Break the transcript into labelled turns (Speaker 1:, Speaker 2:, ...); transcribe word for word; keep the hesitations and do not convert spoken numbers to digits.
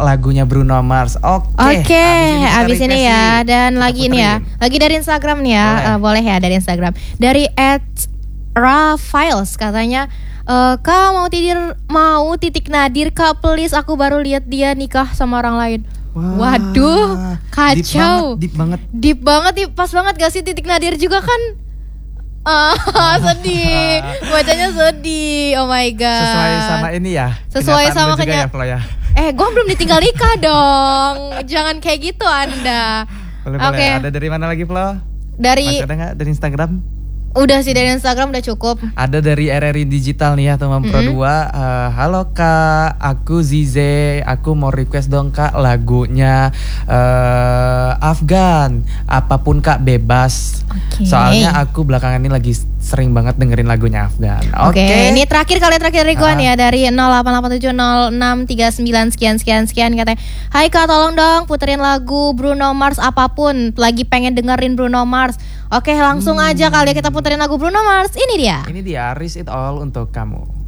Speaker 1: lagunya Bruno Mars. Oke.
Speaker 2: Oke, okay, abis ini ya. Dan lagi nih ya, lagi dari Instagram nih ya, boleh, uh, boleh ya dari Instagram. Dari at Rafaels katanya, uh, Kak mau tidur mau titik nadir Kak please, aku baru lihat dia nikah sama orang lain. Wah, waduh, kacau.
Speaker 1: Deep banget,
Speaker 2: deep banget. Deep banget, deep, pas banget gak sih titik nadir juga kan? Ah, sedih. Bacanya sedih. Oh my god.
Speaker 1: Sesuai sama ini ya.
Speaker 2: Sesuai sama kenya.
Speaker 1: Ya, ya.
Speaker 2: Eh, gue belum ditinggal nikah dong. Jangan kayak gitu Anda.
Speaker 1: Boleh, okay. Boleh. Ada dari mana lagi, Flo?
Speaker 2: Dari
Speaker 1: Masih ada nggak dari Instagram?
Speaker 2: Udah sih dari Instagram udah cukup.
Speaker 1: Ada dari R R I Digital nih ya teman Pro mm-hmm. dua. uh, Halo Kak, aku Zize. Aku mau request dong Kak lagunya uh, Afgan. Apapun Kak bebas. Okay. Soalnya aku belakangan ini lagi sering banget dengerin lagunya Afgan. Oke. Okay.
Speaker 2: Okay. Ini terakhir kali terakhir dari Guan uh. ya, dari nol delapan delapan tujuh nol enam tiga sembilan sekian sekian sekian katanya. Hai Kak, tolong dong puterin lagu Bruno Mars apapun. Lagi pengen dengerin Bruno Mars. Oke, langsung hmm. aja kali ya kita puterin lagu Bruno Mars. Ini dia.
Speaker 1: Ini dia Risk It All untuk kamu.